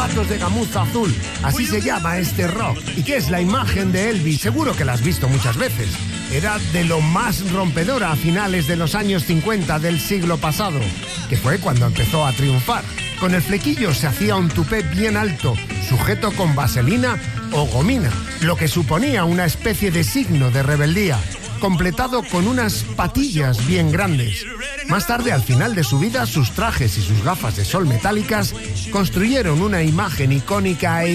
zapatos de gamuza azul. Así se llama este rock. ¿Y qué es la imagen de Elvis? Seguro que la has visto muchas veces. Era de lo más rompedora a finales de los años 50 del siglo pasado, que fue cuando empezó a triunfar. Con el flequillo se hacía un tupé bien alto, sujeto con vaselina o gomina, lo que suponía una especie de signo de rebeldía, completado con unas patillas bien grandes. Más tarde, al final de su vida, sus trajes y sus gafas de sol metálicas construyeron una imagen icónica e